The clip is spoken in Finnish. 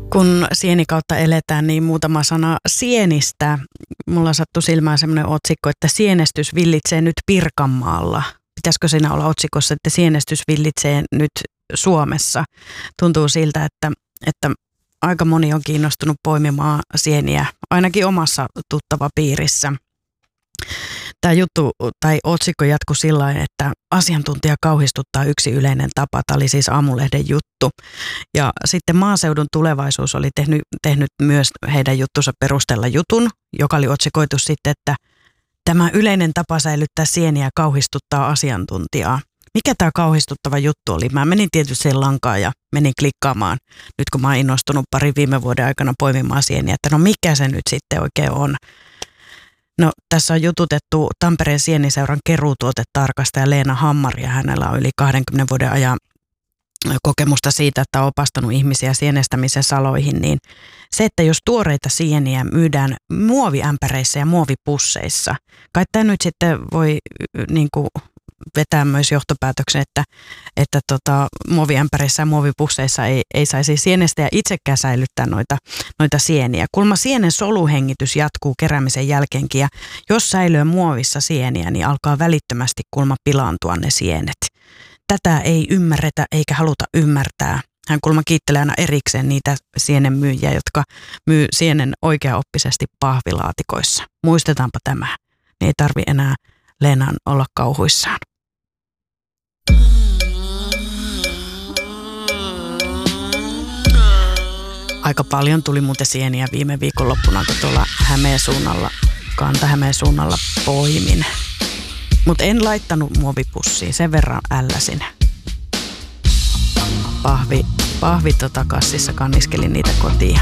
Kun sienikautta eletään, niin muutama sana sienistä. Mulla sattui silmään semmoinen otsikko, että sienestys villitsee nyt Pirkanmaalla. Pitäisikö siinä olla otsikossa, että sienestys villitsee nyt Suomessa? Tuntuu siltä, että aika moni on kiinnostunut poimimaan sieniä, ainakin omassa tuttavapiirissä. Tämä juttu tai otsikko jatkui sillä tavalla, että asiantuntija kauhistuttaa yksi yleinen tapa. Tämä oli siis Aamulehden juttu. Ja sitten Maaseudun Tulevaisuus oli tehnyt myös heidän juttunsa perusteella jutun, joka oli otsikoitu sitten, että tämä yleinen tapa säilyttää sieniä kauhistuttaa asiantuntijaa. Mikä tämä kauhistuttava juttu oli? Mä menin tietysti sen lankaan ja menin klikkaamaan, nyt kun mä oon innostunut viime vuoden aikana poimimaan sieniä, että no mikä se nyt sitten oikein on. No tässä on jututettu Tampereen Sieniseuran keruutuotetarkastaja Leena Hammaria. Hänellä on yli 20 vuoden ajan kokemusta siitä, että on opastanut ihmisiä sienestämisen saloihin, niin se, että jos tuoreita sieniä myydään muoviämpäreissä ja muovipusseissa, kai tämä nyt sitten voi niin kuin vetää myös johtopäätöksen, että muoviämpäreissä ja muovipusseissa ei saisi sienestä ja itsekään säilyttää noita sieniä. Kulma sienen soluhengitys jatkuu keräämisen jälkeenkin ja jos säilyy muovissa sieniä, niin alkaa välittömästi kulma pilaantua ne sienet. Tätä ei ymmärretä eikä haluta ymmärtää. Hän kulma kiittelee aina erikseen niitä sienenmyyjiä, jotka myy sienen oikeaoppisesti pahvilaatikoissa. Muistetaanpa tämä. Niin ei tarvi enää Leenan olla kauhuissaan. Aika paljon tuli muuten sieniä viime viikonloppuna, kun tuolla Kanta-Hämeen suunnalla poimin. Mutta en laittanut muovipussiin, sen verran älläsin. Kassissa kanniskelin niitä kotiin.